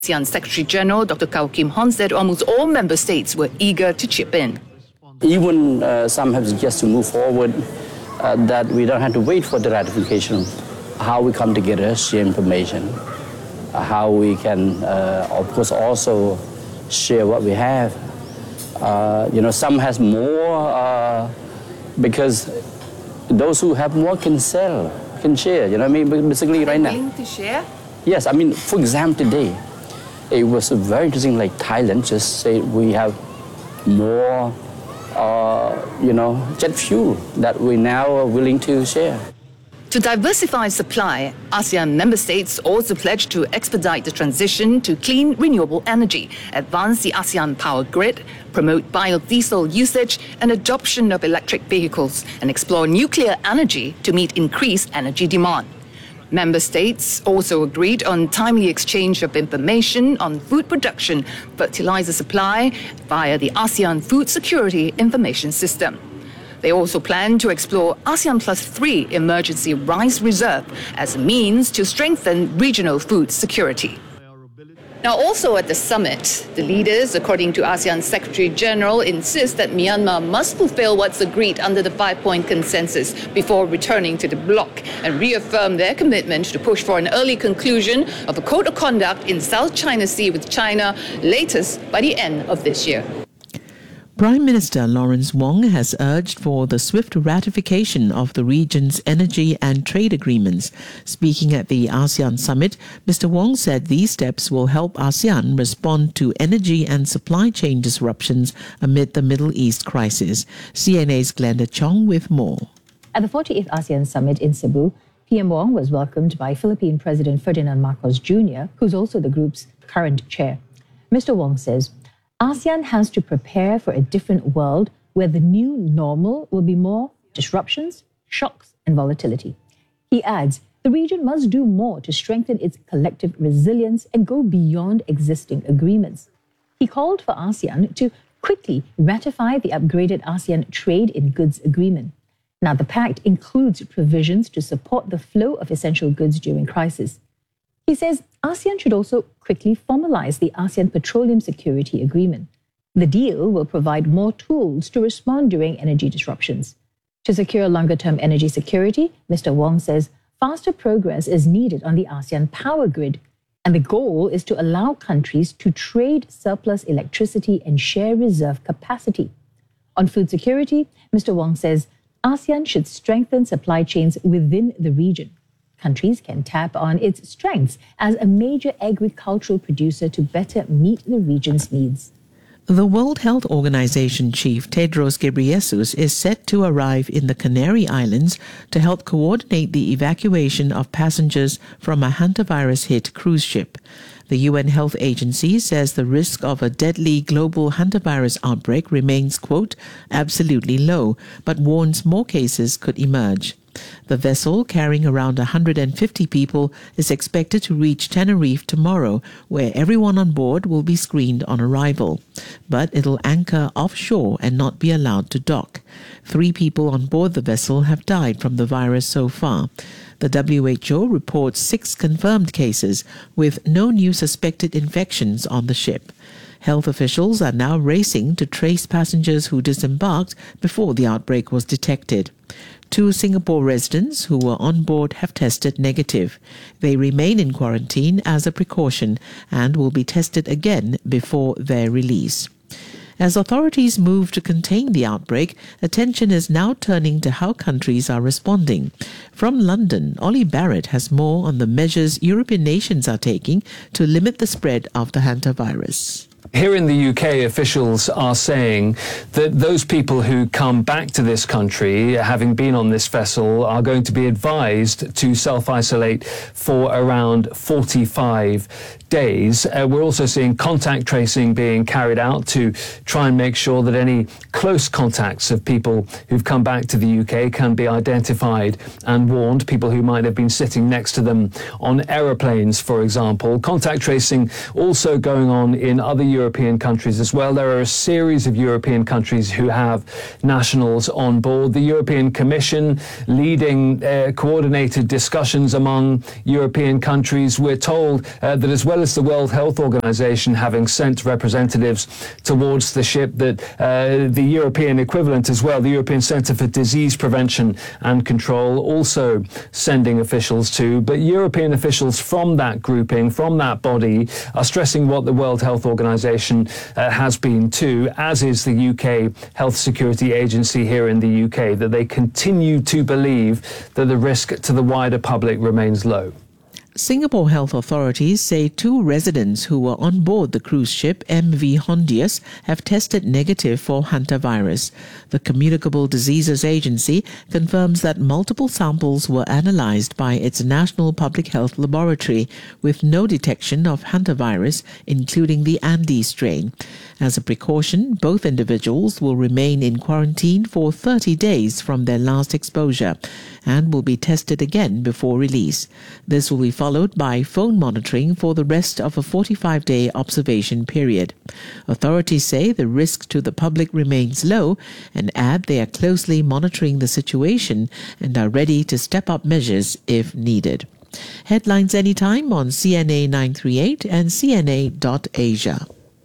ASEAN Secretary General Dr. Kao Kim Hon said almost all member states were eager to chip in. Even some have suggested to move forward that we don't have to wait for the ratification. How we come together, share information, how we can, of course, also share what we have. Some has more because those who have more can sell, can share. You know what I mean? Basically, right now. Willing to share? Yes, I mean, for example, today, it was very interesting. Like Thailand just said we have more, jet fuel that we now are willing to share. To diversify supply, ASEAN member states also pledged to expedite the transition to clean, renewable energy, advance the ASEAN power grid, promote biodiesel usage and adoption of electric vehicles, and explore nuclear energy to meet increased energy demand. Member states also agreed on timely exchange of information on food production, fertilizer supply via the ASEAN Food Security Information System. They also plan to explore ASEAN Plus 3 emergency rice reserve as a means to strengthen regional food security. Now, also at the summit, the leaders, according to ASEAN Secretary General, insist that Myanmar must fulfill what's agreed under the 5-point consensus before returning to the bloc and reaffirm their commitment to push for an early conclusion of a code of conduct in South China Sea with China, latest by the end of this year. Prime Minister Lawrence Wong has urged for the swift ratification of the region's energy and trade agreements. Speaking at the ASEAN summit, Mr. Wong said these steps will help ASEAN respond to energy and supply chain disruptions amid the Middle East crisis. CNA's Glenda Chong with more. At the 48th ASEAN summit in Cebu, PM Wong was welcomed by Philippine President Ferdinand Marcos Jr., who's also the group's current chair. Mr. Wong says, ASEAN has to prepare for a different world where the new normal will be more disruptions, shocks, and volatility. He adds, the region must do more to strengthen its collective resilience and go beyond existing agreements. He called for ASEAN to quickly ratify the upgraded ASEAN Trade in Goods Agreement. Now, the pact includes provisions to support the flow of essential goods during crisis. He says ASEAN should also quickly formalize the ASEAN Petroleum Security Agreement. The deal will provide more tools to respond during energy disruptions. To secure longer-term energy security, Mr. Wong says faster progress is needed on the ASEAN power grid, and the goal is to allow countries to trade surplus electricity and share reserve capacity. On food security, Mr. Wong says ASEAN should strengthen supply chains within the region. Countries can tap on its strengths as a major agricultural producer to better meet the region's needs. The World Health Organization chief Tedros Ghebreyesus is set to arrive in the Canary Islands to help coordinate the evacuation of passengers from a hantavirus-hit cruise ship. The UN Health Agency says the risk of a deadly global hantavirus outbreak remains, quote, absolutely low, but warns more cases could emerge. The vessel, carrying around 150 people, is expected to reach Tenerife tomorrow, where everyone on board will be screened on arrival. But it'll anchor offshore and not be allowed to dock. 3 people on board the vessel have died from the virus so far. The WHO reports 6 confirmed cases, with no new suspected infections on the ship. Health officials are now racing to trace passengers who disembarked before the outbreak was detected. 2 Singapore residents who were on board have tested negative. They remain in quarantine as a precaution and will be tested again before their release. As authorities move to contain the outbreak, attention is now turning to how countries are responding. From London, Ollie Barrett has more on the measures European nations are taking to limit the spread of the hantavirus. Here in the UK, officials are saying that those people who come back to this country, having been on this vessel, are going to be advised to self-isolate for around 45 days. We're also seeing contact tracing being carried out to try and make sure that any close contacts of people who've come back to the UK can be identified and warned, people who might have been sitting next to them on aeroplanes, for example. Contact tracing also going on in other European countries as well. There are a series of European countries who have nationals on board. The European Commission leading coordinated discussions among European countries. We're told that as well as the World Health Organization having sent representatives towards the ship, that the European equivalent as well, the European Centre for Disease Prevention and Control, also sending officials to. But European officials from that grouping, from that body, are stressing what the World Health Organization has been too, as is the UK Health Security Agency here in the UK, that they continue to believe that the risk to the wider public remains low. Singapore health authorities say 2 residents who were on board the cruise ship MV Hondius have tested negative for hantavirus. The Communicable Diseases Agency confirms that multiple samples were analysed by its National Public Health Laboratory with no detection of hantavirus, including the Andes strain. As a precaution, both individuals will remain in quarantine for 30 days from their last exposure and will be tested again before release. This will be followed by phone monitoring for the rest of a 45-day observation period. Authorities say the risk to the public remains low and add they are closely monitoring the situation and are ready to step up measures if needed. Headlines anytime on CNA 938 and CNA.Asia.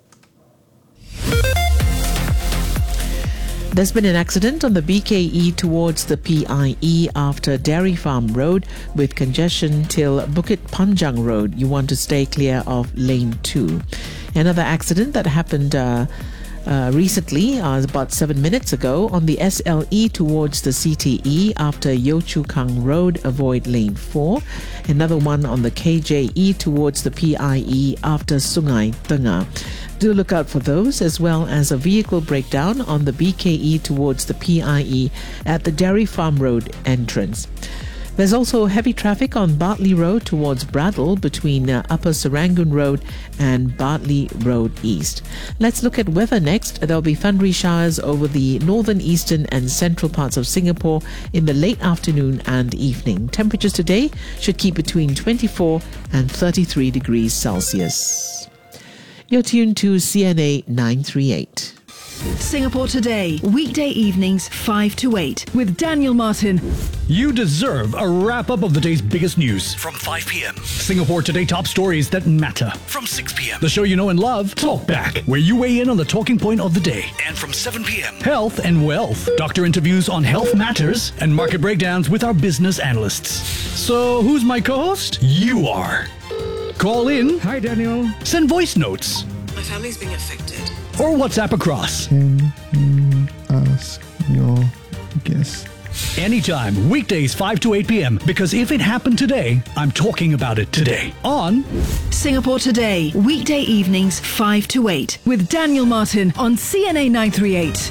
There's been an accident on the BKE towards the PIE after Dairy Farm Road with congestion till Bukit Panjang Road. You want to stay clear of lane 2. Another accident that happened recently, about 7 minutes ago, on the SLE towards the CTE after Yio Chu Kang Road, avoid lane 4. Another one on the KJE towards the PIE after Sungai Tengah. Do look out for those, as well as a vehicle breakdown on the BKE towards the PIE at the Dairy Farm Road entrance. There's also heavy traffic on Bartley Road towards Bradle between Upper Serangoon Road and Bartley Road East. Let's look at weather next. There'll be thundery showers over the northern, eastern and central parts of Singapore in the late afternoon and evening. Temperatures today should keep between 24 and 33 degrees Celsius. You're tuned to CNA 938. Singapore Today, weekday evenings 5 to 8 with Daniel Martin. You deserve a wrap-up of the day's biggest news. From 5 p.m. Singapore Today top stories that matter. From 6 p.m. The show you know and love, Talk Back, where you weigh in on the talking point of the day. And from 7 p.m. Health and wealth. Doctor interviews on health matters and market breakdowns with our business analysts. So who's my co-host? You are. Call in. Hi, Daniel. Send voice notes. My family's being affected. Or WhatsApp across. Can you ask your guest? Anytime, weekdays 5 to 8 p.m. Because if it happened today, I'm talking about it today. On Singapore Today, weekday evenings 5 to 8 with Daniel Martin on CNA 938.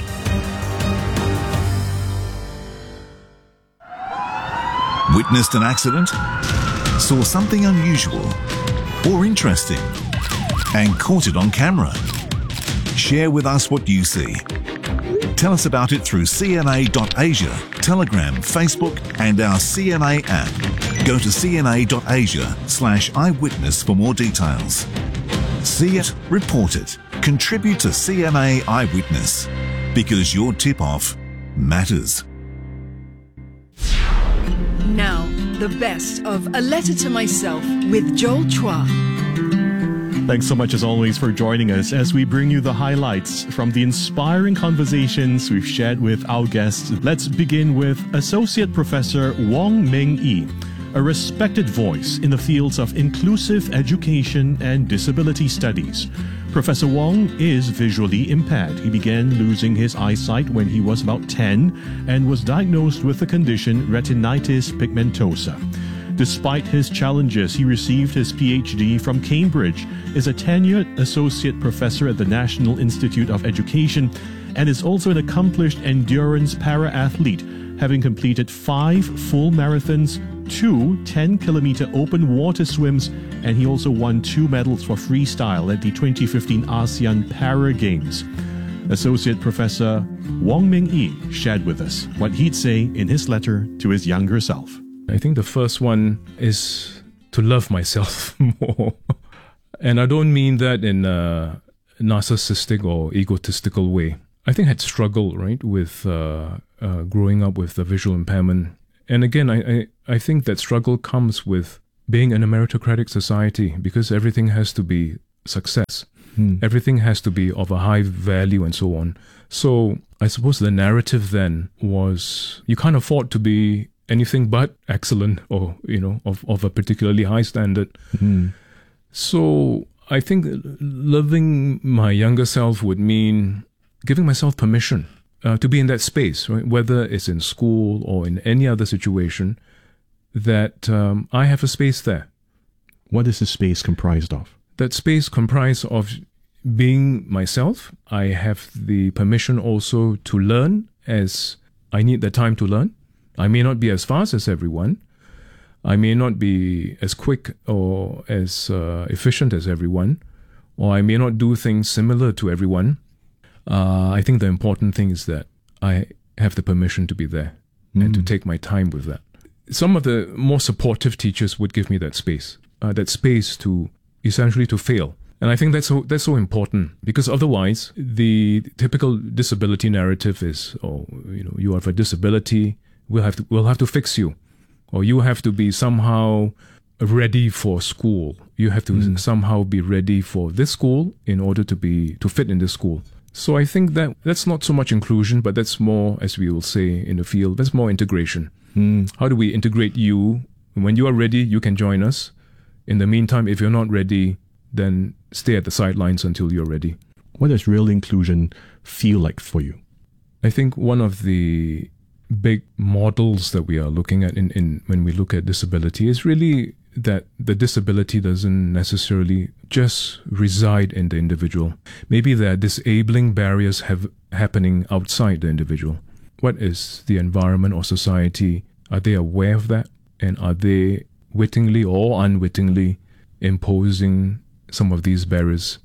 Witnessed an accident? Saw something unusual or interesting and caught it on camera? Share with us what you see. Tell us about it through CNA.Asia, Telegram, Facebook and our CNA app. Go to cna.asia/eyewitness for more details. See it, report it, contribute to CNA Eyewitness, because your tip-off matters. Now, the best of A Letter to Myself with Joel Chua. Thanks so much as always for joining us as we bring you the highlights from the inspiring conversations we've shared with our guests. Let's begin with Associate Professor Wong Meng Yi, a respected voice in the fields of inclusive education and disability studies. Professor Wong is visually impaired. He began losing his eyesight when he was about 10 and was diagnosed with the condition retinitis pigmentosa. Despite his challenges, he received his PhD from Cambridge, is a tenured associate professor at the National Institute of Education, and is also an accomplished endurance para-athlete, having completed 5 full marathons, 2 10-kilometer open water swims, and he also won 2 medals for freestyle at the 2015 ASEAN Para Games. Associate Professor Wong Meng Yi shared with us what he'd say in his letter to his younger self. I think the first one is to love myself more. And I don't mean that in a narcissistic or egotistical way. I think I had struggled, right, with growing up with the visual impairment. And again, I think that struggle comes with being in a meritocratic society, because everything has to be success. Everything has to be of a high value and so on. So I suppose the narrative then was you can't afford to be anything but excellent, or, of a particularly high standard. So I think loving my younger self would mean giving myself permission to be in that space, right? Whether it's in school or in any other situation, that I have a space there. What is the space comprised of? That space comprised of being myself. I have the permission also to learn as I need the time to learn. I may not be as fast as everyone. I may not be as quick or as efficient as everyone, or I may not do things similar to everyone. I think the important thing is that I have the permission to be there and to take my time with that. Some of the more supportive teachers would give me that space to essentially to fail. And I think that's so important, because otherwise the typical disability narrative is, you have a disability, we'll have to fix you, or you have to be somehow ready for school. You have to somehow be ready for this school in order to fit in this school. So I think that's not so much inclusion, but that's more, as we will say in the field, that's more integration. How do we integrate you? When you are ready, you can join us. In the meantime, if you're not ready, then stay at the sidelines until you're ready. What does real inclusion feel like for you? I think one of the big models that we are looking at in when we look at disability is really that the disability doesn't necessarily just reside in the individual. Maybe there are disabling barriers happening outside the individual. What is the environment or society? Are they aware of that? And are they wittingly or unwittingly imposing some of these barriers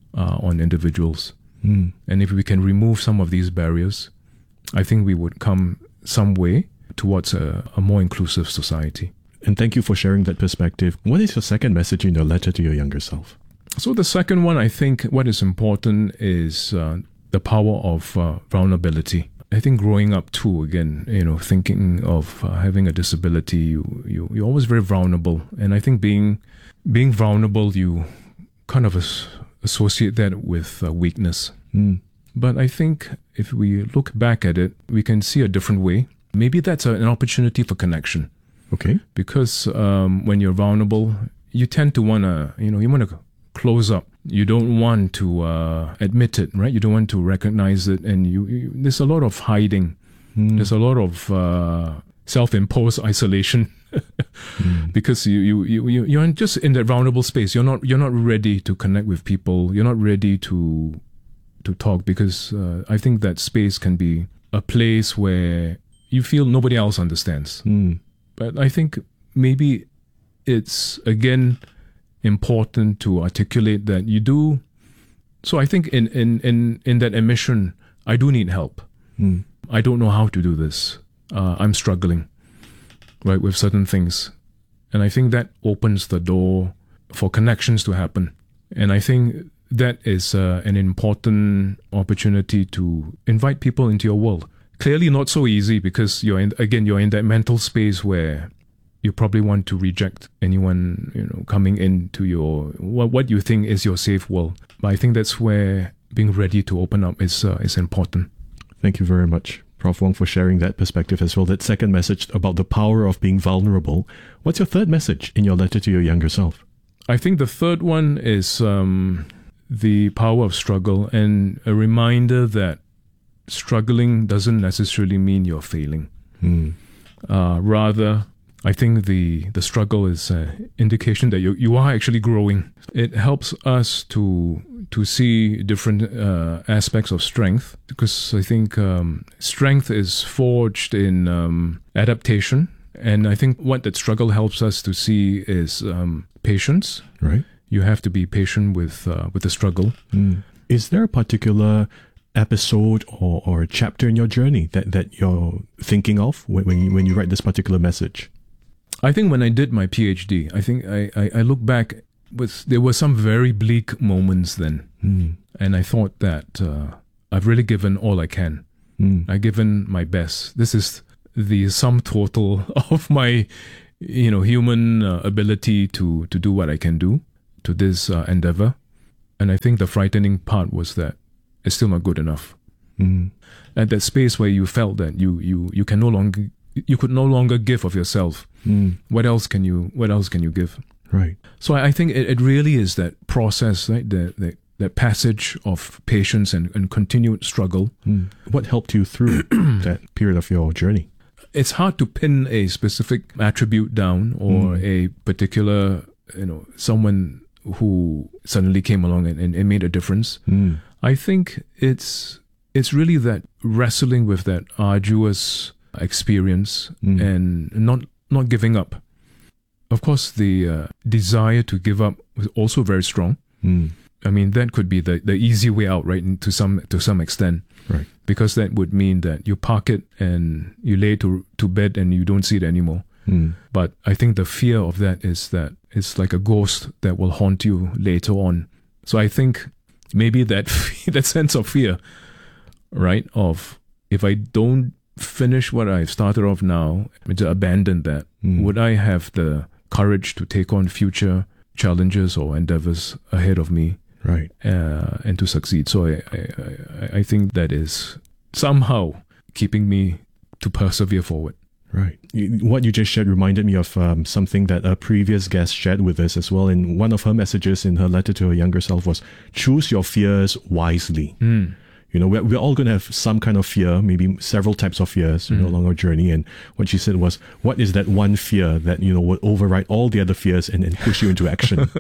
on individuals? And if we can remove some of these barriers, I think we would come some way towards a more inclusive society. And thank you for sharing that perspective. What is your second message in your letter to your younger self? So the second one, I think what is important is the power of vulnerability. I think growing up too, again, thinking of having a disability, you're always very vulnerable. And I think being vulnerable, you kind of associate that with weakness. But I think if we look back at it, we can see a different way. Maybe that's an opportunity for connection. Okay. Because when you're vulnerable, you tend to want to, you want to close up. You don't want to admit it, right? You don't want to recognize it. And there's a lot of hiding. There's a lot of self-imposed isolation. Because you're just in that vulnerable space. You're not ready to connect with people. You're not ready to talk, because I think that space can be a place where you feel nobody else understands. But I think maybe it's, again, important to articulate that you do. So I think in that admission, I do need help. I don't know how to do this. I'm struggling, right, with certain things. And I think that opens the door for connections to happen. And I think that is an important opportunity to invite people into your world. Clearly not so easy, because you're in that mental space where you probably want to reject anyone, coming into your what you think is your safe world. But I think that's where being ready to open up is important. Thank you very much, Prof. Wong, for sharing that perspective as well. That second message about the power of being vulnerable. What's your third message in your letter to your younger self? I think the third one is the power of struggle, and a reminder that struggling doesn't necessarily mean you're failing. Rather, I think the struggle is an indication that you are actually growing. It helps us to see different aspects of strength, because I think strength is forged in adaptation. And I think what that struggle helps us to see is patience. Right. You have to be patient with the struggle. Is there a particular episode or a chapter in your journey that you're thinking of when you write this particular message? I think when I did my PhD, I think I look back, there were some very bleak moments then. And I thought that I've really given all I can. I've given my best. This is the sum total of my, human ability to do what I can do to this endeavor. And I think the frightening part was that it's still not good enough. At that space where you felt that you could no longer give of yourself. What else can you give? Right. So I think it really is that process, right? That passage of patience and continued struggle. What helped you through that period of your journey? It's hard to pin a specific attribute down or a particular, someone who suddenly came along and made a difference. I think it's really that wrestling with that arduous experience and not giving up. Of course, the desire to give up was also very strong. I mean, that could be the easy way out, right? To some extent, right? Because that would mean that you park it and you lay to bed and you don't see it anymore. But I think the fear of that is that it's like a ghost that will haunt you later on. So I think maybe that that sense of fear, right? Of if I don't finish what I've started off now, to abandon that, would I have the courage to take on future challenges or endeavors ahead of me, right? And to succeed. So I think that is somehow keeping me to persevere forward. Right. What you just shared reminded me of something that a previous guest shared with us as well. In one of her messages in her letter to her younger self was, choose your fears wisely. We're all going to have some kind of fear, maybe several types of fears, along our journey. And what she said was, what is that one fear that, would override all the other fears and push you into action?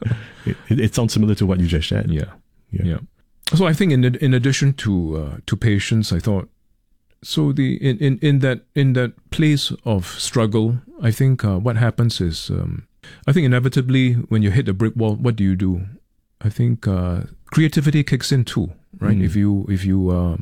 It sounds similar to what you just shared. Yeah. So I think in addition to patience, I thought, so in that place of struggle, I think what happens is, I think inevitably when you hit a brick wall, what do? I think creativity kicks in too, right? If you're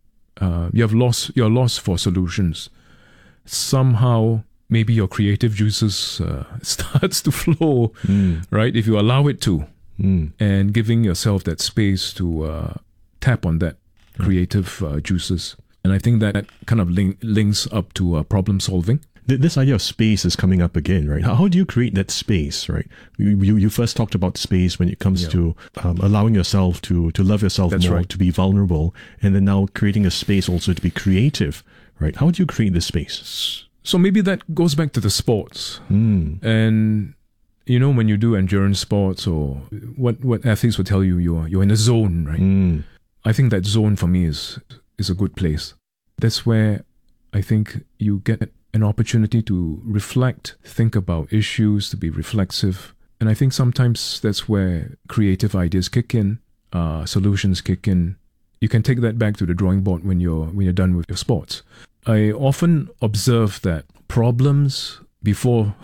lost for solutions, somehow maybe your creative juices starts to flow, right? If you allow it to, and giving yourself that space to tap on that creative juices. And I think that kind of links up to problem solving. This idea of space is coming up again, right? How do you create that space, right? You first talked about space when it comes to allowing yourself to love yourself more, to be vulnerable, and then now creating a space also to be creative, right? How do you create this space? So maybe that goes back to the sports. And, when you do endurance sports or what athletes will tell you, you're in a zone, right? I think that zone for me is a good place. That's where I think you get an opportunity to reflect, think about issues, to be reflexive. And I think sometimes that's where creative ideas kick in, solutions kick in. You can take that back to the drawing board when you're done with your sports. I often observe that problems before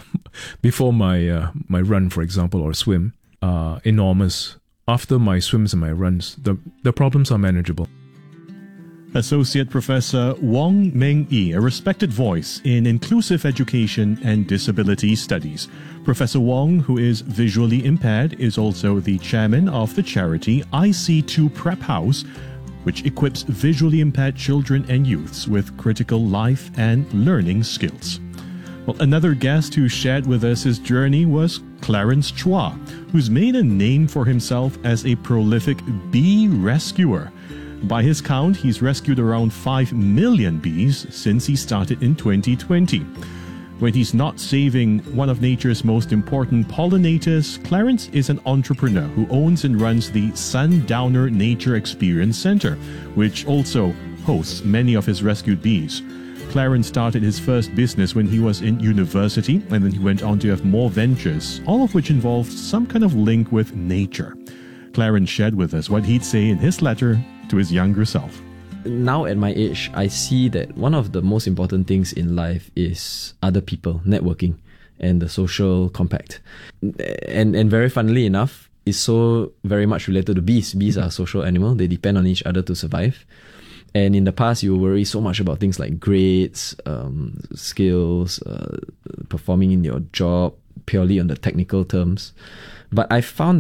my run, for example, or swim, are enormous. After my swims and my runs, the problems are manageable. Associate Professor Wong Meng Yi, a respected voice in inclusive education and disability studies. Professor Wong, who is visually impaired, is also the chairman of the charity IC2 Prep House, which equips visually impaired children and youths with critical life and learning skills. Well, another guest who shared with us his journey was Clarence Chua, who's made a name for himself as a prolific bee rescuer. By his count, he's rescued around 5 million bees since he started in 2020. When he's not saving one of nature's most important pollinators, Clarence is an entrepreneur who owns and runs the Sundowner Nature Experience Center, which also hosts many of his rescued bees. Clarence started his first business when he was in university, and then he went on to have more ventures, all of which involved some kind of link with nature. Clarence shared with us what he'd say in his letter to his younger self. Now at my age, I see that one of the most important things in life is other people, networking, and the social compact. And very funnily enough, it's so very much related to bees. Bees are a social animal. They depend on each other to survive. And in the past, you worry so much about things like grades, skills, performing in your job, purely on the technical terms. But I found that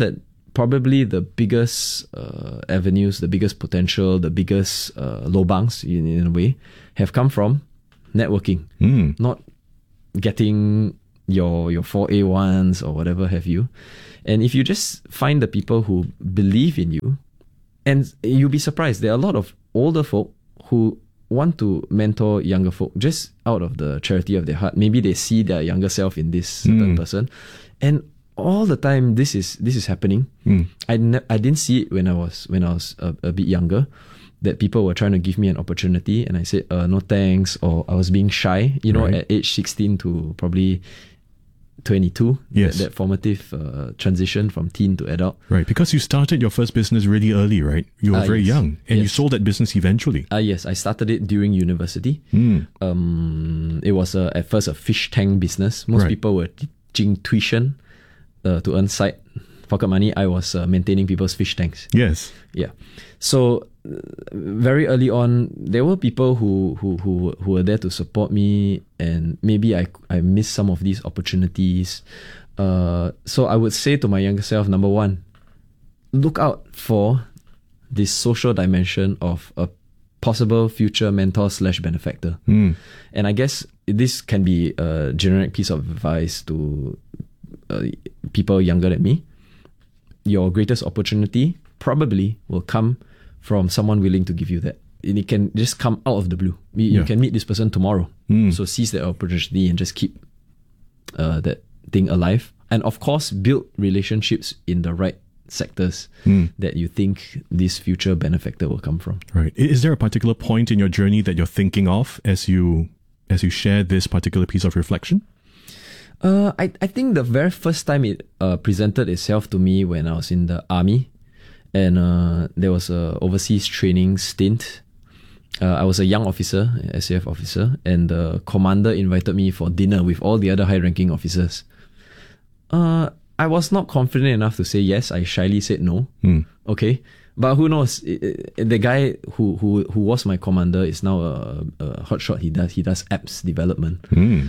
probably the biggest avenues, the biggest potential, the biggest lobangs in a way have come from networking, not getting your 4A1s or whatever have you. And if you just find the people who believe in you, and you'll be surprised, there are a lot of older folk who want to mentor younger folk just out of the charity of their heart. Maybe they see their younger self in this certain person, and all the time this is happening. I didn't see it when I was a bit younger, that people were trying to give me an opportunity, and I said no thanks, or I was being shy. At age 16 to probably 22, yes, that formative transition from teen to adult. Right, because you started your first business really early, right? You were very young, and you sold that business eventually. Yes, I started it during university. It was at first a fish tank business. Most people were teaching tuition to earn side pocket money. I was maintaining people's fish tanks. Yes. Yeah. So very early on, there were people who were there to support me, and maybe I missed some of these opportunities. So I would say to my younger self, number one, look out for this social dimension of a possible future mentor / benefactor. And I guess this can be a generic piece of advice to people younger than me. Your greatest opportunity probably will come from someone willing to give you that. And it can just come out of the blue. You can meet this person tomorrow. So seize that opportunity and just keep that thing alive. And of course, build relationships in the right sectors that you think this future benefactor will come from. Right. Is there a particular point in your journey that you're thinking of as you share this particular piece of reflection? I think the very first time it presented itself to me when I was in the army, and there was a overseas training stint. I was a young officer, SAF officer, and the commander invited me for dinner with all the other high-ranking officers. I was not confident enough to say yes. I shyly said no. Okay, but who knows? The guy who was my commander is now a hotshot. He does apps development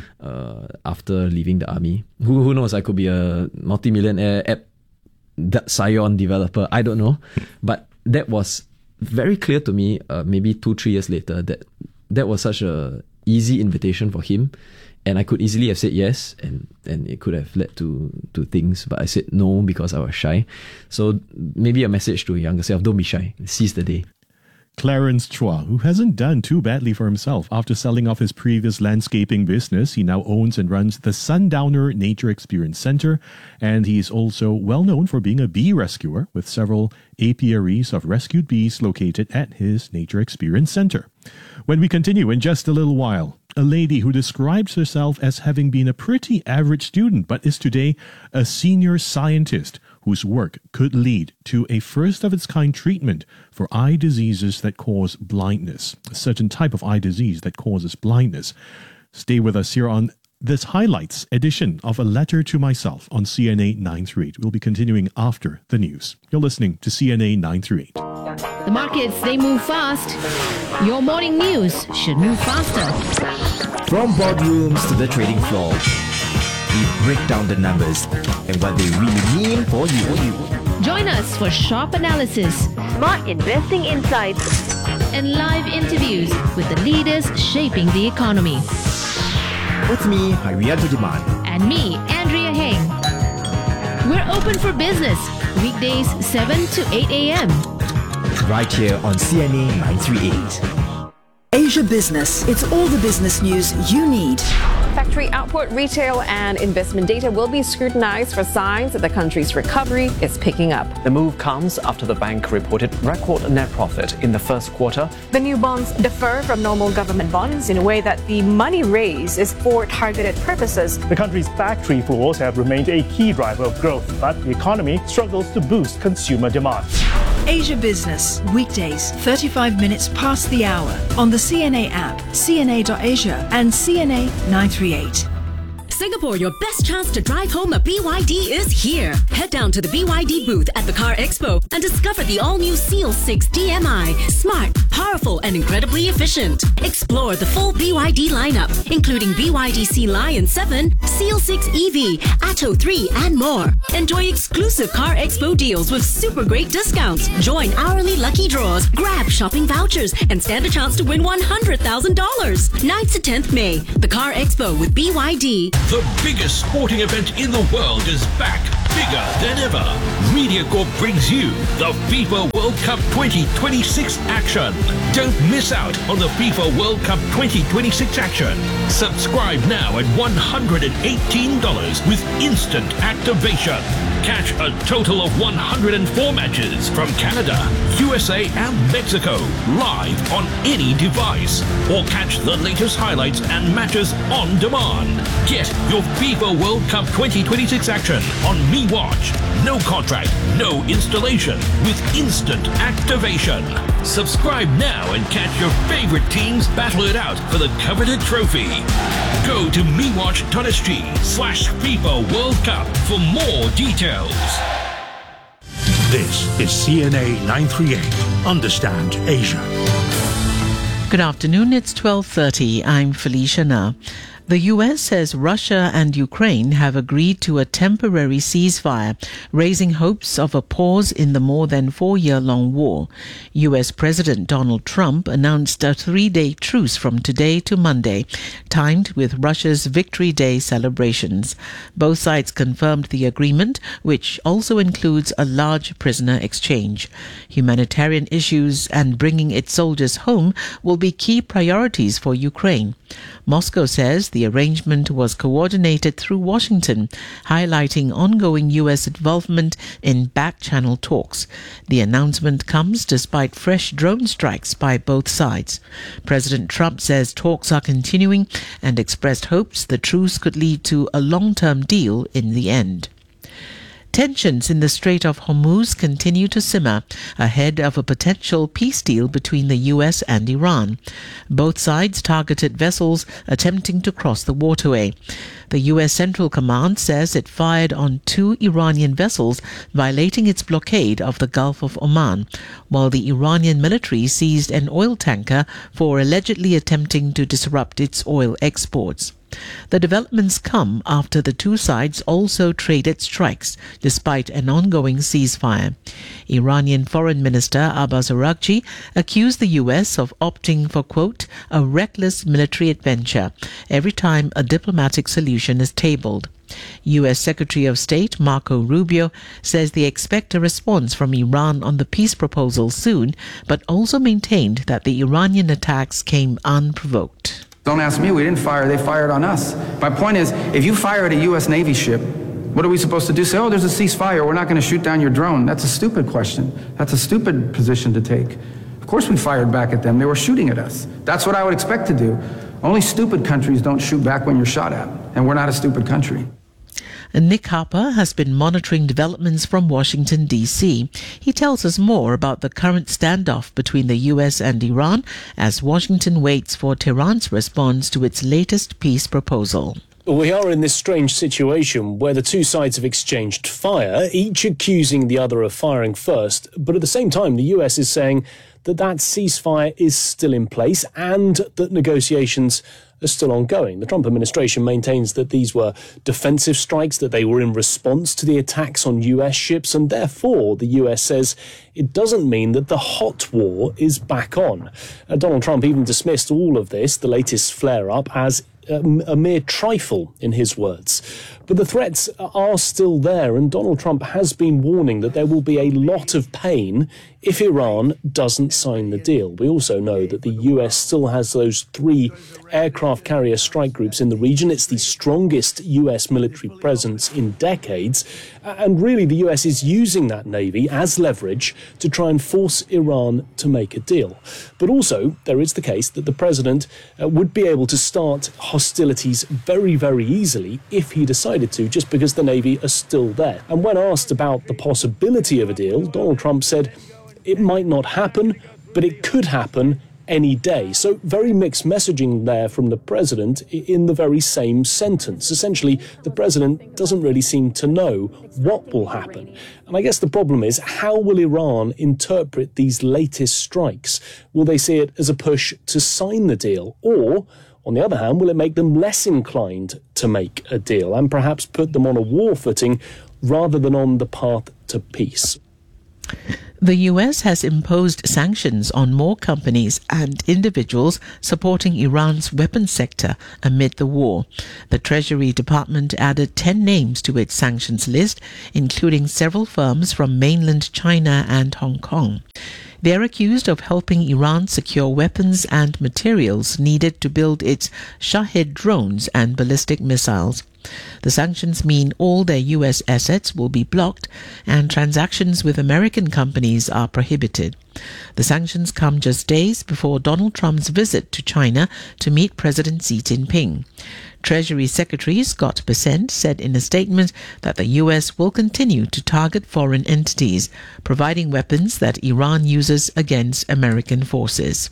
after leaving the army. Who knows? I could be a multi-millionaire app Scion developer. I don't know, but that was very clear to me. Maybe 2-3 years later, that was such a easy invitation for him. And I could easily have said yes, and it could have led to things, but I said no because I was shy. So maybe a message to younger self: don't be shy, seize the day. Clarence Chua, who hasn't done too badly for himself. After selling off his previous landscaping business, he now owns and runs the Sundowner Nature Experience Center, and he is also well known for being a bee rescuer, with several apiaries of rescued bees located at his Nature Experience Center. When we continue in just a little while, a lady who describes herself as having been a pretty average student but is today a senior scientist whose work could lead to a first-of-its-kind treatment for eye diseases that cause blindness, a certain type of eye disease that causes blindness. Stay with us here on this highlights edition of A Letter to Myself on CNA 938. We'll be continuing after the news. You're listening to CNA 938. The markets, they move fast. Your morning news should move faster. From boardrooms to the trading floor, we break down the numbers and what they really mean for you. Join us for sharp analysis, smart investing insights, and live interviews with the leaders shaping the economy. With me, Harianto Diman. And me, Andrea Heng. We're open for business, weekdays 7 to 8 a.m. Right here on CNA 938. Asia Business. It's all the business news you need. Factory output, retail, and investment data will be scrutinized for signs that the country's recovery is picking up. The move comes after the bank reported record net profit in the first quarter. The new bonds differ from normal government bonds in a way that the money raised is for targeted purposes. The country's factory floors have remained a key driver of growth, but the economy struggles to boost consumer demand. Asia Business, weekdays, 35 minutes past the hour on the CNA app, cna.asia and CNA 938. Singapore, your best chance to drive home a BYD is here. Head down to the BYD booth at the Car Expo and discover the all-new Seal 6 DMI. Smart, powerful, and incredibly efficient. Explore the full BYD lineup, including BYD Sea Lion 7, Seal 6 EV, Atto 3, and more. Enjoy exclusive Car Expo deals with super great discounts. Join hourly lucky draws, grab shopping vouchers, and stand a chance to win $100,000. 9th to 10th May, the Car Expo with BYD. The biggest sporting event in the world is back, bigger than ever. MediaCorp brings you the FIFA World Cup 2026 action. Don't miss out on the FIFA World Cup 2026 action. Subscribe now at $118 with instant activation. Catch a total of 104 matches from Canada, USA and Mexico live on any device. Or catch the latest highlights and matches on demand. Get your FIFA World Cup 2026 action on MeWatch. No contract, no installation with instant activation. Subscribe now and catch your favorite teams battle it out for the coveted trophy. Go to mewatch.sg/FIFA World Cup for more details. This is CNA 938. Understand Asia. Good afternoon, it's 12:30. I'm Felicia Na. The US says Russia and Ukraine have agreed to a temporary ceasefire, raising hopes of a pause in the more than 4-year-long war. US President Donald Trump announced a 3-day truce from today to Monday, timed with Russia's Victory Day celebrations. Both sides confirmed the agreement, which also includes a large prisoner exchange. Humanitarian issues and bringing its soldiers home will be key priorities for Ukraine. Moscow says the arrangement was coordinated through Washington, highlighting ongoing U.S. involvement in back-channel talks. The announcement comes despite fresh drone strikes by both sides. President Trump says talks are continuing and expressed hopes the truce could lead to a long-term deal in the end. Tensions in the Strait of Hormuz continue to simmer ahead of a potential peace deal between the US and Iran. Both sides targeted vessels attempting to cross the waterway. The US Central Command says it fired on 2 Iranian vessels, violating its blockade of the Gulf of Oman, while the Iranian military seized an oil tanker for allegedly attempting to disrupt its oil exports. The developments come after the two sides also traded strikes, despite an ongoing ceasefire. Iranian Foreign Minister Abbas Araghchi accused the US of opting for, quote, a reckless military adventure every time a diplomatic solution is tabled. U.S. Secretary of State Marco Rubio says they expect a response from Iran on the peace proposal soon, but also maintained that the Iranian attacks came unprovoked. Don't ask me, we didn't fire, they fired on us. My point is, if you fire at a U.S. Navy ship, what are we supposed to do? Say, oh, there's a ceasefire, we're not going to shoot down your drone. That's a stupid question. That's a stupid position to take. Of course we fired back at them, they were shooting at us. That's what I would expect to do. Only stupid countries don't shoot back when you're shot at, and we're not a stupid country. Nick Harper has been monitoring developments from Washington, D.C. He tells us more about the current standoff between the U.S. and Iran as Washington waits for Tehran's response to its latest peace proposal. We are in this strange situation where the two sides have exchanged fire, each accusing the other of firing first, but at the same time the US is saying that ceasefire is still in place and that negotiations are still ongoing. The Trump administration maintains that these were defensive strikes, that they were in response to the attacks on US ships, and therefore the US says it doesn't mean that the hot war is back on. Donald Trump even dismissed all of this, the latest flare-up, as a mere trifle, in his words. But the threats are still there, and Donald Trump has been warning that there will be a lot of pain if Iran doesn't sign the deal. We also know that the US still has those 3 aircraft carrier strike groups in the region. It's the strongest US military presence in decades, and really the US is using that navy as leverage to try and force Iran to make a deal. But also there is the case that the president would be able to start hostilities very, very easily if he decided to, just because the navy are still there. And when asked about the possibility of a deal, Donald Trump said it might not happen, but it could happen any day. So very mixed messaging there from the president in the very same sentence. Essentially, the president doesn't really seem to know what will happen. And I guess the problem is, how will Iran interpret these latest strikes? Will they see it as a push to sign the deal? Or, on the other hand, will it make them less inclined to make a deal and perhaps put them on a war footing rather than on the path to peace? The US has imposed sanctions on more companies and individuals supporting Iran's weapons sector amid the war. The Treasury Department added 10 names to its sanctions list, including several firms from mainland China and Hong Kong. They are accused of helping Iran secure weapons and materials needed to build its Shahed drones and ballistic missiles. The sanctions mean all their US assets will be blocked and transactions with American companies are prohibited. The sanctions come just days before Donald Trump's visit to China to meet President Xi Jinping. Treasury Secretary Scott Bessent said in a statement that the US will continue to target foreign entities, providing weapons that Iran uses against American forces.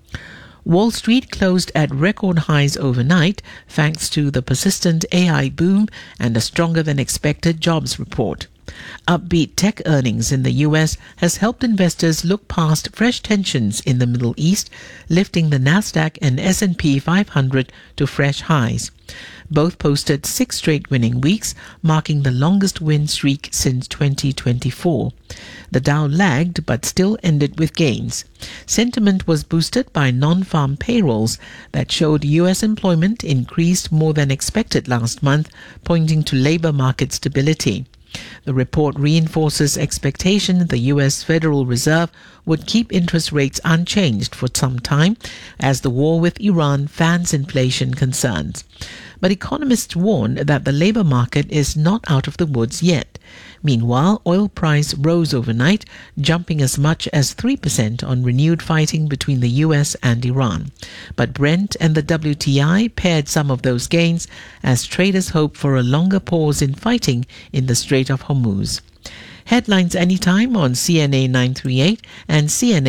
Wall Street closed at record highs overnight thanks to the persistent AI boom and a stronger than expected jobs report. Upbeat tech earnings in the US has helped investors look past fresh tensions in the Middle East, lifting the Nasdaq and S&P 500 to fresh highs. Both posted 6 straight winning weeks, marking the longest win streak since 2024. The Dow lagged but still ended with gains. Sentiment was boosted by non-farm payrolls that showed US employment increased more than expected last month, pointing to labor market stability. The report reinforces expectation the US Federal Reserve would keep interest rates unchanged for some time as the war with Iran fans inflation concerns. But economists warn that the labor market is not out of the woods yet. Meanwhile, oil price rose overnight, jumping as much as 3% on renewed fighting between the US and Iran. But Brent and the WTI paired some of those gains as traders hope for a longer pause in fighting in the Strait of Hormuz. Headlines anytime on CNA 938 and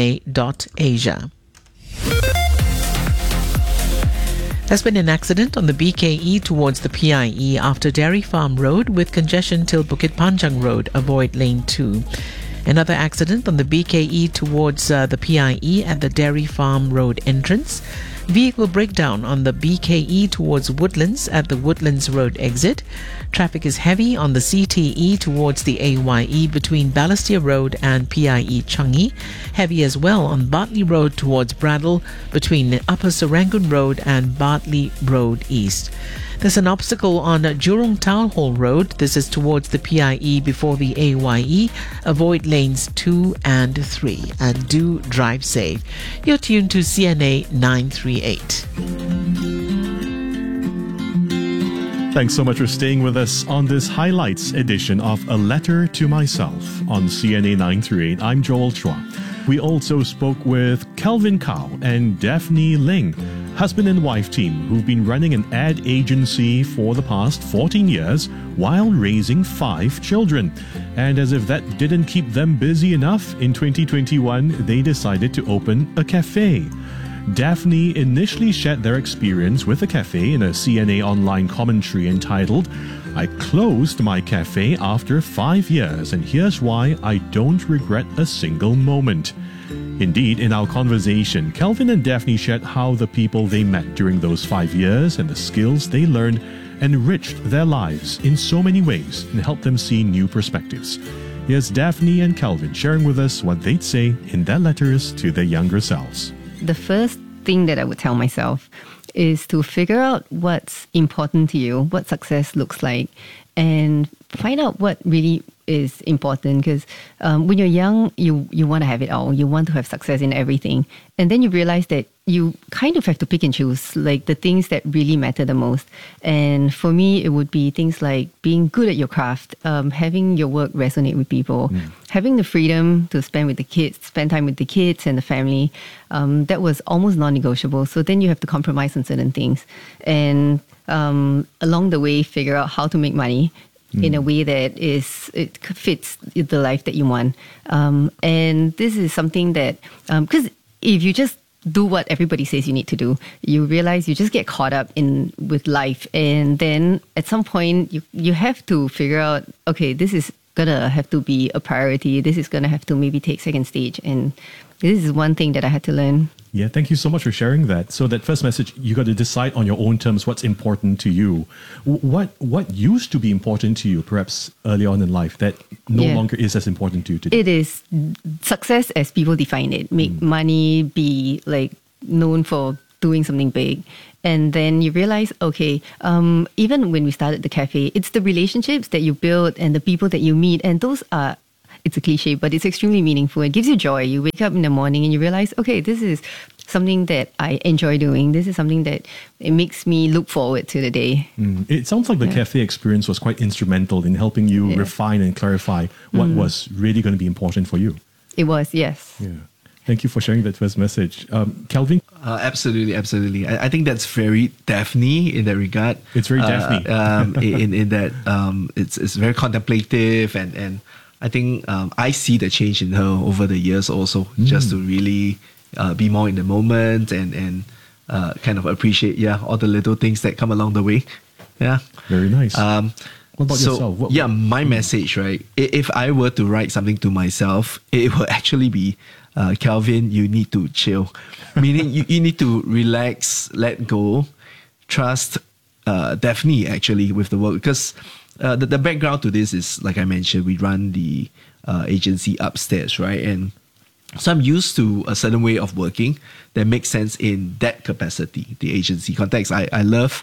CNA.Asia. There's been an accident on the BKE towards the PIE after Dairy Farm Road with congestion till Bukit Panjang Road. Avoid lane 2. Another accident on the BKE towards the PIE at the Dairy Farm Road entrance. Vehicle breakdown on the BKE towards Woodlands at the Woodlands Road exit. Traffic is heavy on the CTE towards the AYE between Balestier Road and PIE Changi. Heavy as well on Bartley Road towards Bradle between Upper Serangoon Road and Bartley Road East. There's an obstacle on Jurong Town Hall Road. This is towards the PIE before the AYE. Avoid lanes 2 and 3 and do drive safe. You're tuned to CNA 938. Thanks so much for staying with us on this highlights edition of A Letter to Myself on CNA 938. I'm Joel Chua. We also spoke with Kelvin Kao and Daphne Ling, husband and wife team who've been running an ad agency for the past 14 years while raising 5 children. And as if that didn't keep them busy enough, in 2021 they decided to open a cafe. Daphne initially shared their experience with the cafe in a CNA online commentary entitled, "I closed my cafe after 5 years, and here's why I don't regret a single moment." Indeed, in our conversation, Kelvin and Daphne shared how the people they met during those 5 years and the skills they learned enriched their lives in so many ways and helped them see new perspectives. Here's Daphne and Kelvin sharing with us what they'd say in their letters to their younger selves. The first thing that I would tell myself is to figure out what's important to you, what success looks like, and find out what really is important. Because when you're young, you want to have it all. You want to have success in everything. And then you realize that you kind of have to pick and choose, like the things that really matter the most. And for me, it would be things like being good at your craft, having your work resonate with people, having the freedom to spend time with the kids and the family. That was almost non-negotiable. So then you have to compromise on certain things. And along the way, figure out how to make money in a way that it fits the life that you want. And this is something that, because if you just do what everybody says you need to do. You realize you just get caught up in with life, and then at some point you have to figure out, okay, this is gonna have to be a priority. This is gonna have to maybe take second stage, and this is one thing that I had to learn. Yeah, thank you so much for sharing that. So that first message, you got to decide on your own terms what's important to you. What used to be important to you, perhaps early on in life, that no longer is as important to you today? It is success as people define it. Make money, be like known for doing something big. And then you realize, okay, even when we started the cafe, it's the relationships that you build and the people that you meet. And those are, it's a cliche, but it's extremely meaningful. It gives you joy. You wake up in the morning and you realize, okay, this is something that I enjoy doing. This is something that it makes me look forward to the day. It sounds like the cafe experience was quite instrumental in helping you refine and clarify what was really going to be important for you. It was, yes. Yeah. Thank you for sharing that first message. Kelvin? Absolutely. I think that's very Daphne in that regard. It's very Daphne. in that it's very contemplative, and I think I see the change in her over the years also, just to really be more in the moment and kind of appreciate all the little things that come along the way. Yeah. Very nice. What about yourself? My message, right? If I were to write something to myself, it would actually be, Kelvin, you need to chill. Meaning you need to relax, let go, trust Daphne actually with the work. Because the background to this is, like I mentioned, we run the agency upstairs, right? And so I'm used to a certain way of working that makes sense in that capacity, the agency context. I love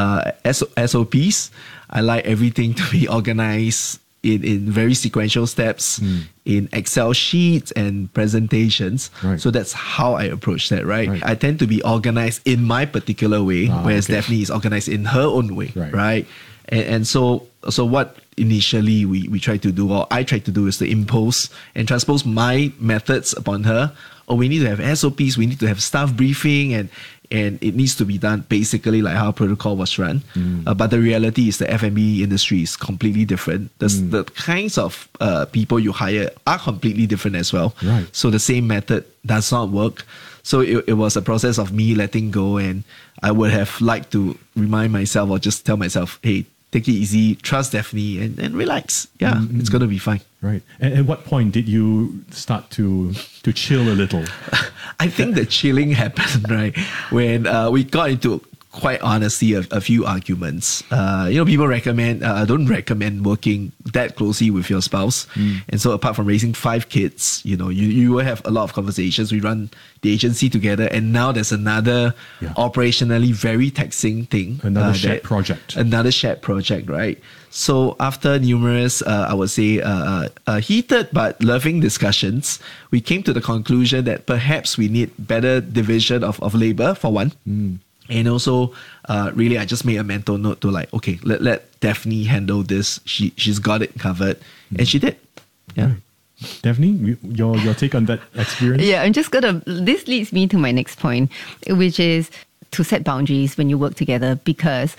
SOPs. I like everything to be organized in very sequential steps, in Excel sheets and presentations. Right. So that's how I approach that, right? I tend to be organized in my particular way, whereas Daphne is organized in her own way, right? And so what initially we try to do, or I try to do, is to impose and transpose my methods upon her. Or we need to have SOPs, we need to have staff briefing, and it needs to be done basically like how protocol was run. But the reality is the F&B industry is completely different. The kinds of people you hire are completely different as well. Right. So the same method does not work. So it was a process of me letting go, and I would have liked to remind myself or just tell myself, hey, take it easy, trust Daphne, and relax. Yeah, it's going to be fine. Right. And at what point did you start to chill a little? I think the chilling happened, right, when we got into, quite honestly, a few arguments. People don't recommend working that closely with your spouse. And so apart from raising 5 kids, you will have a lot of conversations. We run the agency together, and now there's another operationally very taxing thing. Another shared project, right? So after numerous, I would say, heated but loving discussions, we came to the conclusion that perhaps we need better division of labor, for one. And also, really, I just made a mental note to okay, let Daphne handle this. She's got it covered, and she did. Yeah. Right. Daphne, your take on that experience? Yeah, this leads me to my next point, which is to set boundaries when you work together, because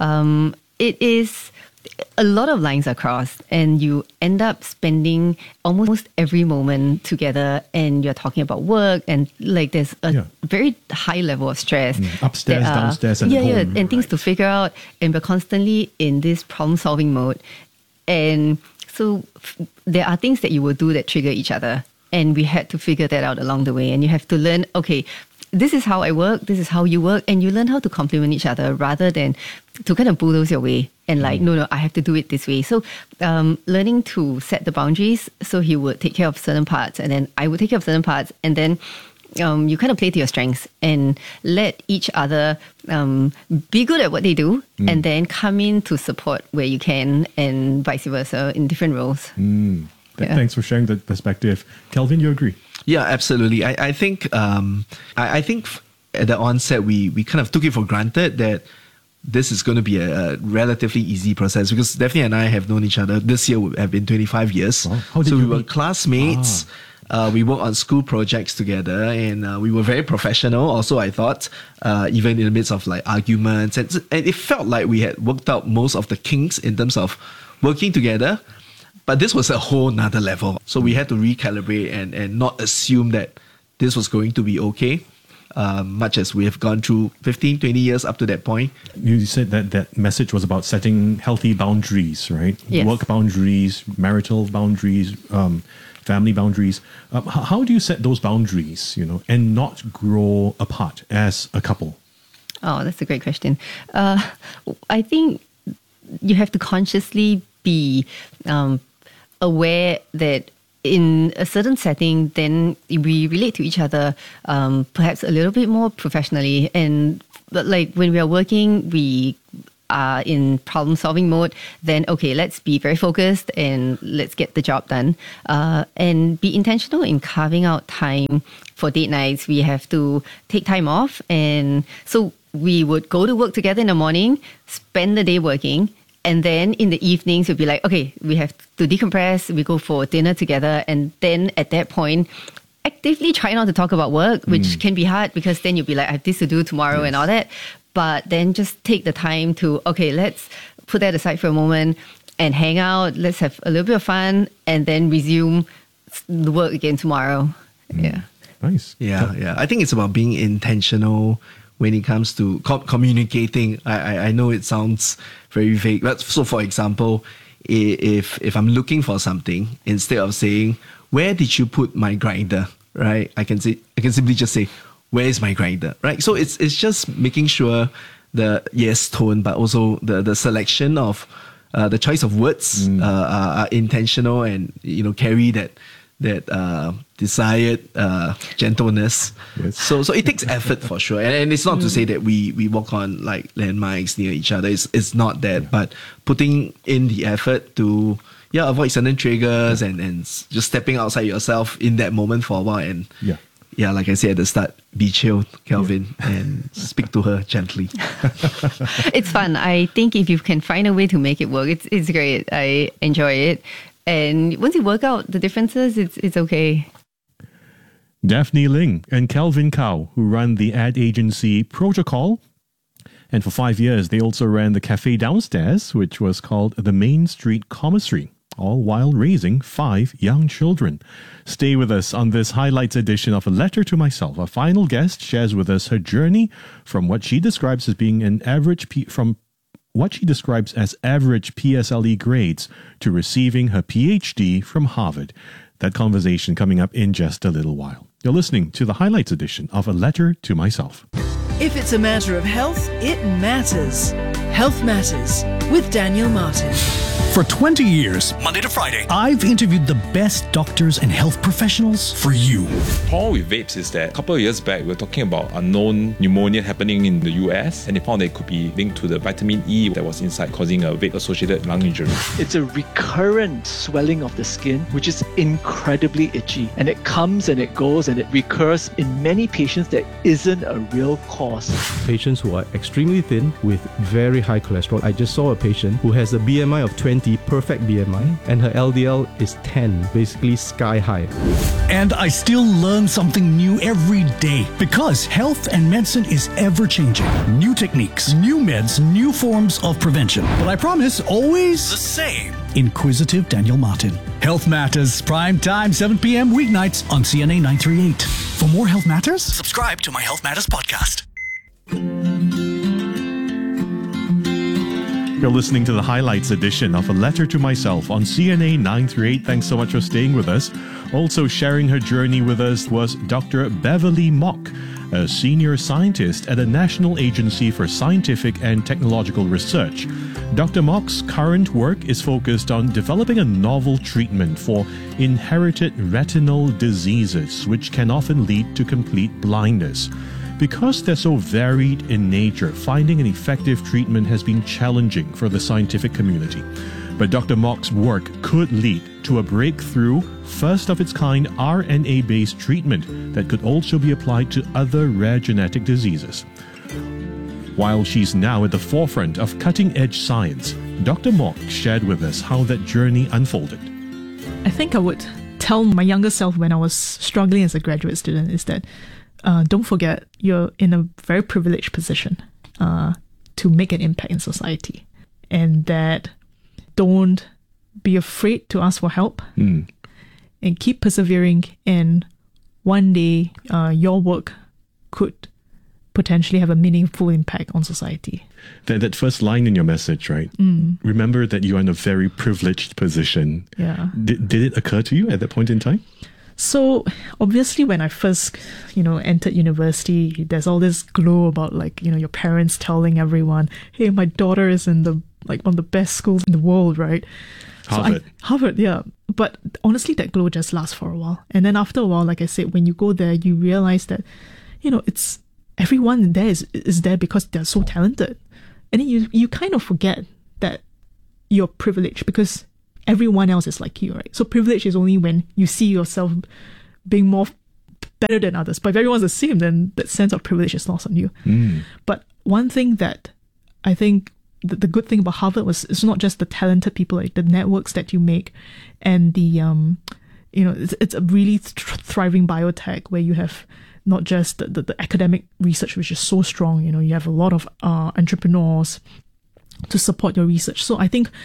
it is, a lot of lines are crossed, and you end up spending almost every moment together, and you're talking about work, and there's a very high level of stress. Upstairs, downstairs, and home. And things to figure out, and we're constantly in this problem-solving mode. And so there are things that you will do that trigger each other, and we had to figure that out along the way. And you have to learn, okay, this is how I work, this is how you work, and you learn how to complement each other rather than to kind of bulldoze your way and no, I have to do it this way. So learning to set the boundaries, so he would take care of certain parts, and then I would take care of certain parts, and then you kind of play to your strengths and let each other be good at what they do, and then come in to support where you can, and vice versa in different roles. Thanks for sharing that perspective. Kelvin, you agree? Yeah, absolutely. I think I think at the onset we kind of took it for granted that this is going to be a relatively easy process, because Daphne and I have known each other, this year would have been 25 years. Wow. How did so you we were meet? classmates. We worked on school projects together, and we were very professional also, I thought, even in the midst of arguments. And it felt like we had worked out most of the kinks in terms of working together. But this was a whole nother level. So we had to recalibrate and not assume that this was going to be okay. much as we have gone through 15, 20 years up to that point. You said that message was about setting healthy boundaries, right? Yes. Work boundaries, marital boundaries, family boundaries. How do you set those boundaries, and not grow apart as a couple? Oh, that's a great question. I think you have to consciously be aware that in a certain setting, then we relate to each other perhaps a little bit more professionally. But like when we are working, we are in problem-solving mode, then okay, let's be very focused and let's get the job done. And be intentional in carving out time for date nights. We have to take time off. And so we would go to work together in the morning, spend the day working, and then in the evenings, we'll be like, okay, we have to decompress, we go for dinner together. And then at that point, actively try not to talk about work, which can be hard because then you'll be like, I have this to do tomorrow and all that. But then just take the time to, okay, let's put that aside for a moment and hang out. Let's have a little bit of fun and then resume the work again tomorrow. Yeah. Nice. Yeah. I think it's about being intentional when it comes to communicating. I know it sounds very vague, but so for example, if I'm looking for something, instead of saying, where did you put my grinder, right? I can simply just say, where is my grinder, right? So it's just making sure the yes tone, but also the selection of the choice of words are intentional and carry that desired gentleness. Yes. So it takes effort for sure, and it's not to say that we walk on like landmines near each other. It's not that, but putting in the effort to avoid certain triggers and just stepping outside yourself in that moment for a while and like I said at the start, be chill, Kelvin, and speak to her gently. It's fun. I think if you can find a way to make it work, it's great. I enjoy it. And once you work out the differences, it's okay. Daphne Ling and Kelvin Kao, who run the ad agency Protocol. And for 5 years, they also ran the cafe downstairs, which was called the Main Street Commissary, all while raising 5 young children. Stay with us on this highlights edition of A Letter to Myself. Our final guest shares with us her journey from what she describes as being an average average PSLE grades to receiving her PhD from Harvard. That conversation coming up in just a little while. You're listening to the highlights edition of A Letter to Myself. If it's a matter of health, it matters. Health Matters with Daniel Martin. For 20 years, Monday to Friday, I've interviewed the best doctors and health professionals for you. The problem with vapes is that a couple of years back, we were talking about unknown pneumonia happening in the US, and they found that it could be linked to the vitamin E that was inside, causing a vape-associated lung injury. It's a recurrent swelling of the skin, which is incredibly itchy, and it comes and it goes and it recurs in many patients that isn't a real cause. Patients who are extremely thin with very high cholesterol. I just saw a patient who has a BMI of 20, perfect BMI, and her LDL is 10, basically sky high. And I still learn something new every day because health and medicine is ever changing. New techniques, new meds, new forms of prevention. But I promise, always the same. Inquisitive Daniel Martin. Health Matters, prime time, 7 p.m. weeknights on CNA 938. For more Health Matters, subscribe to my Health Matters podcast. You're listening to the highlights edition of A Letter to Myself on CNA 938. Thanks so much for staying with us. Also sharing her journey with us was Dr. Beverly Mok, a senior scientist at the National Agency for Scientific and Technological Research. Dr. Mok's current work is focused on developing a novel treatment for inherited retinal diseases, which can often lead to complete blindness. Because they're so varied in nature, finding an effective treatment has been challenging for the scientific community. But Dr. Mok's work could lead to a breakthrough, first-of-its-kind RNA-based treatment that could also be applied to other rare genetic diseases. While she's now at the forefront of cutting-edge science, Dr. Mok shared with us how that journey unfolded. I think I would tell my younger self when I was struggling as a graduate student is that don't forget you're in a very privileged position to make an impact in society, and that don't be afraid to ask for help and keep persevering, and one day your work could potentially have a meaningful impact on society. That first line in your message, right? Remember that you are in a very privileged position. Yeah. Did it occur to you at that point in time? So obviously when I first, entered university, there's all this glow about your parents telling everyone, hey, my daughter is in one of the best schools in the world, right? Harvard. Harvard, yeah. But honestly, that glow just lasts for a while. And then after a while, like I said, when you go there, you realize that, it's everyone there is there because they're so talented. And then you kind of forget that you're privileged because everyone else is like you, right? So privilege is only when you see yourself being more better than others. But if everyone's the same, then that sense of privilege is lost on you. But one thing that I think the good thing about Harvard was it's not just the talented people, like the networks that you make, and the it's a really thriving biotech where you have not just the academic research, which is so strong. You have a lot of entrepreneurs to support your research. So I think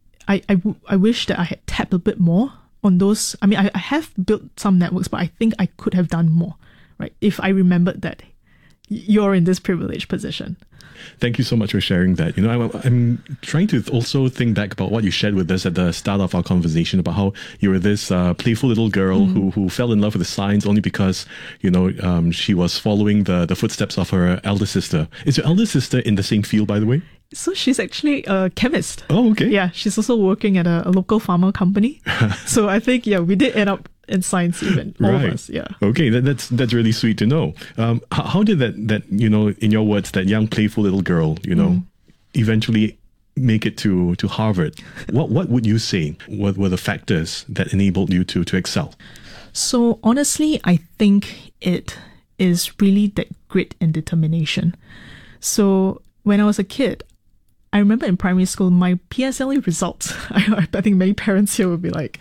I wish that I had tapped a bit more on those. I mean, I have built some networks, but I think I could have done more, right? If I remembered that you're in this privileged position. Thank you so much for sharing that. I'm trying to also think back about what you shared with us at the start of our conversation about how you were this playful little girl who fell in love with the science only because, she was following the footsteps of her elder sister. Is your elder sister in the same field, by the way? So she's actually a chemist. Oh, okay. Yeah, she's also working at a local pharma company. So I think, we did end up in science even, all of us, yeah. Okay, that's really sweet to know. How did that in your words, that young playful little girl, eventually make it to Harvard? What would you say were the factors that enabled you to excel? So honestly, I think it is really that grit and determination. So when I was a kid, I remember in primary school, my PSLE results, I think many parents here would be like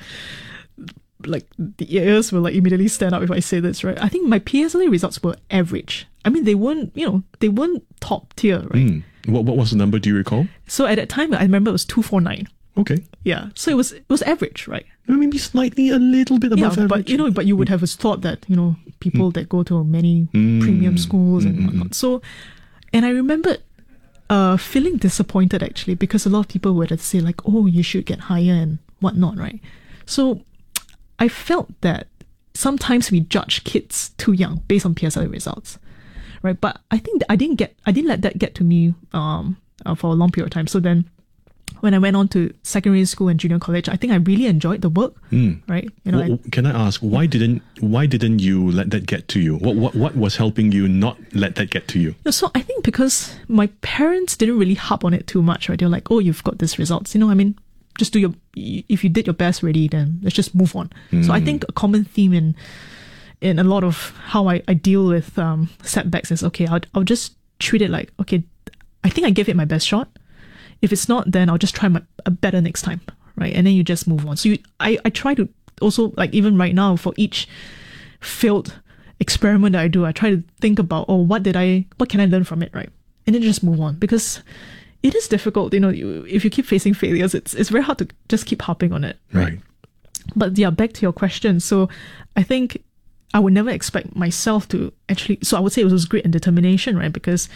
the ears will immediately stand up if I say this, right? I think my PSLE results were average. I mean, they weren't top tier, right? What was the number? Do you recall? So at that time, I remember it was 249. Okay. Yeah. So it was average, right? Maybe slightly a little bit above average. But you would have thought that, people that go to many premium schools and whatnot. So, and I remember feeling disappointed actually, because a lot of people would say like, oh, you should get higher and whatnot, right? So I felt that sometimes we judge kids too young based on PSLE results, right? But I think I didn't let that get to me for a long period of time. So then, when I went on to secondary school and junior college, I think I really enjoyed the work, right? Can I ask why didn't you let that get to you? What was helping you not let that get to you? So I think because my parents didn't really harp on it too much, right? They're like, oh, you've got these results, just if you did your best already, then let's just move on. So I think a common theme in a lot of how I deal with setbacks is, okay, I'll just treat it like, okay, I think I gave it my best shot. If it's not, then I'll just try a better next time, right? And then you just move on. So I try to also, even right now, for each failed experiment that I do, I try to think about, what can I learn from it, right? And then just move on, because it is difficult, if you keep facing failures, it's very hard to just keep harping on it. Right. But yeah, back to your question. So I think I would never expect myself to actually, so I would say it was grit and determination, right? Because,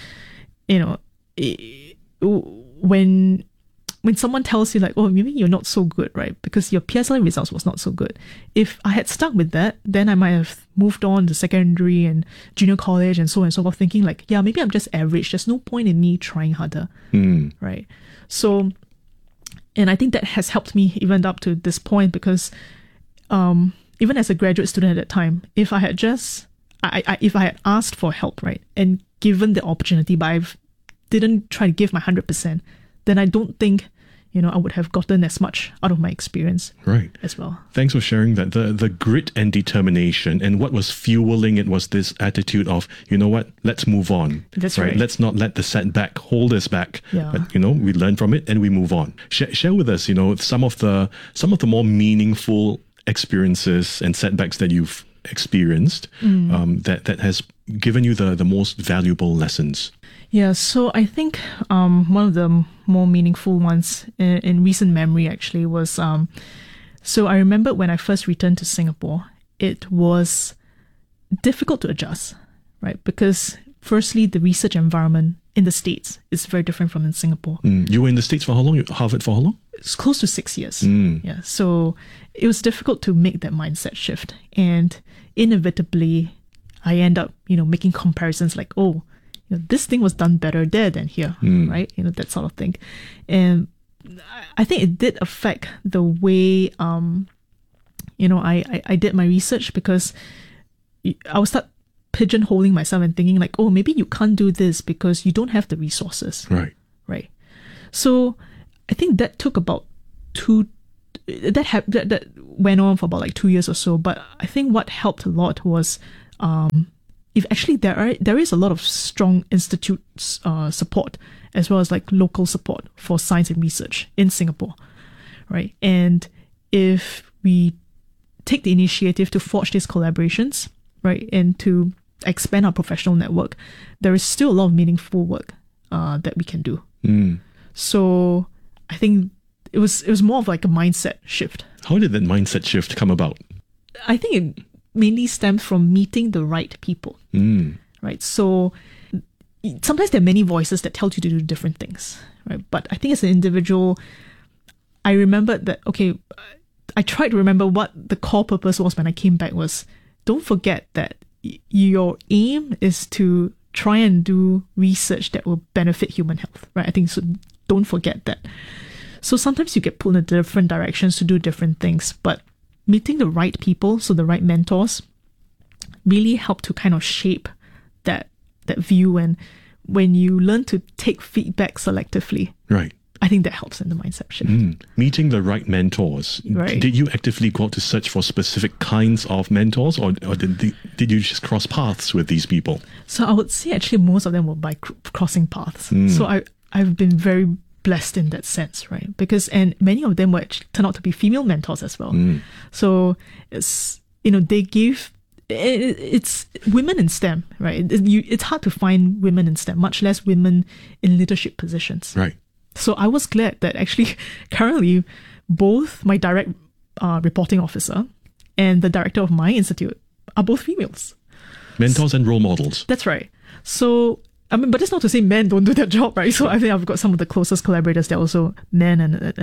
when someone tells you like, oh, maybe you're not so good, right? Because your PSLE results was not so good. If I had stuck with that, then I might have moved on to secondary and junior college and so on and so forth, thinking like, yeah, maybe I'm just average. There's no point in me trying harder, right? So, and I think that has helped me even up to this point, because even as a graduate student at that time, if I had if I had asked for help, right, and given the opportunity, but I didn't try to give my 100%, then I don't think, I would have gotten as much out of my experience as well. Thanks for sharing that. The grit and determination, and what was fueling it was this attitude of, let's move on. That's right. Let's not let the setback hold us back. Yeah. But, we learn from it and we move on. Share with us, some of the more meaningful experiences and setbacks that you've experienced that has given you the most valuable lessons. Yeah, so I think one of the more meaningful ones in recent memory actually was, so I remember when I first returned to Singapore, it was difficult to adjust, right? Because firstly, the research environment in the States is very different from in Singapore. You were in the States for how long? Harvard for how long? It's close to 6 years. Yeah. So it was difficult to make that mindset shift. And inevitably, I end up, making comparisons like, oh, this thing was done better there than here, right? That sort of thing. And I think it did affect the way, I did my research, because I would start pigeonholing myself and thinking like, oh, maybe you can't do this because you don't have the resources. Right. So I think that took about that went on for about like 2 years or so. But I think what helped a lot was, if actually there is a lot of strong institute support, as well as like local support for science and research in Singapore, right? And if we take the initiative to forge these collaborations, right, and to expand our professional network, there is still a lot of meaningful work that we can do. So I think it was more of like a mindset shift. How did that mindset shift come about? I think it mainly stems from meeting the right people, right? So sometimes there are many voices that tell you to do different things, right? But I think as an individual, I remembered that, okay, I tried to remember what the core purpose was when I came back was, don't forget that your aim is to try and do research that will benefit human health, right? I think so. Don't forget that. So sometimes you get pulled in different directions to do different things, but meeting the right people, so the right mentors, really help to kind of shape that view. And when you learn to take feedback selectively, right, I think that helps in the mindset shift. Meeting the right mentors. Right. Did you actively go out to search for specific kinds of mentors, or did you just cross paths with these people? So I would say actually most of them were by crossing paths. So I've been very blessed in that sense, right? And many of them turned out to be female mentors as well. So it's, they give, it's women in STEM, right? It's hard to find women in STEM, much less women in leadership positions. Right. So I was glad that actually currently both my direct reporting officer and the director of my institute are both females. Mentors and role models. That's right. So, I mean, but that's not to say men don't do their job, right? So I think I've got some of the closest collaborators. They're also men,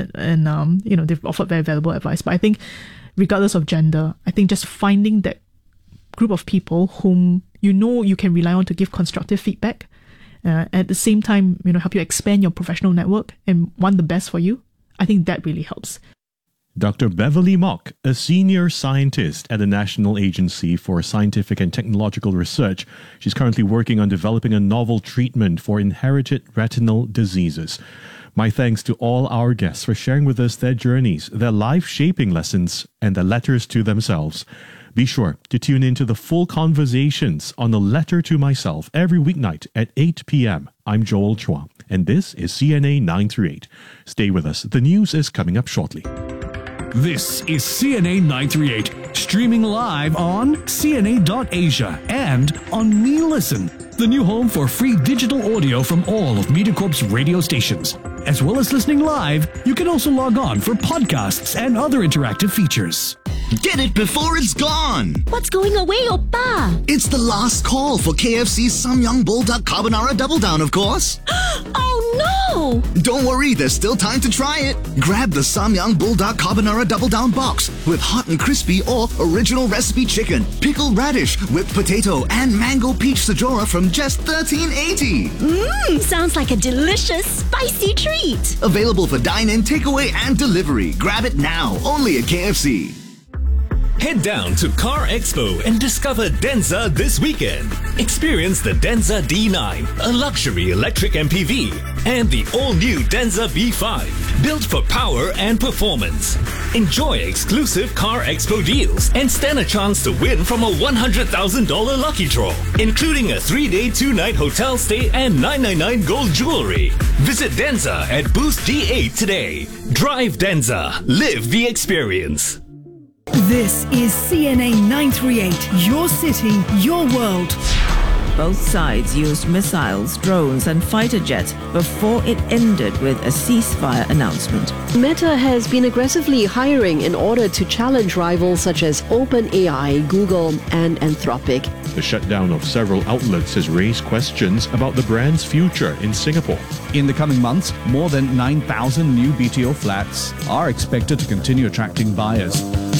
and they've offered very valuable advice. But I think regardless of gender, I think just finding that group of people whom you can rely on to give constructive feedback, at the same time, help you expand your professional network and want the best for you, I think that really helps. Dr. Beverly Mok, a senior scientist at the National Agency for Scientific and Technological Research. She's currently working on developing a novel treatment for inherited retinal diseases. My thanks to all our guests for sharing with us their journeys, their life-shaping lessons, and their letters to themselves. Be sure to tune into the full conversations on A Letter to Myself every weeknight at 8 p.m. I'm Joel Chua, and this is CNA 938. Stay with us. The news is coming up shortly. This is CNA 938, streaming live on CNA.Asia and on MeListen, the new home for free digital audio from all of MediaCorp's radio stations. As well as listening live, you can also log on for podcasts and other interactive features. Get it before it's gone! What's going away, Oppa? It's the last call for KFC's Samyang Bulldog Carbonara Double Down, of course. Oh no! Don't worry, there's still time to try it. Grab the Samyang Bulldog Carbonara Double Down box with hot and crispy or original recipe chicken, pickled radish, whipped potato, and mango peach sajora from just $13.80. Sounds like a delicious, spicy treat. Available for dine-in, takeaway, and delivery. Grab it now, only at KFC. Head down to Car Expo and discover Denza this weekend. Experience the Denza D9, a luxury electric MPV, and the all-new Denza B5, built for power and performance. Enjoy exclusive Car Expo deals and stand a chance to win from a $100,000 lucky draw, including a 3-day, 2-night hotel stay and $999 gold jewelry. Visit Denza at Booth D8 today. Drive Denza. Live the experience. This is CNA 938, your city, your world. Both sides used missiles, drones, and fighter jets before it ended with a ceasefire announcement. Meta has been aggressively hiring in order to challenge rivals such as OpenAI, Google, and Anthropic. The shutdown of several outlets has raised questions about the brand's future in Singapore. In the coming months, more than 9,000 new BTO flats are expected to continue attracting buyers.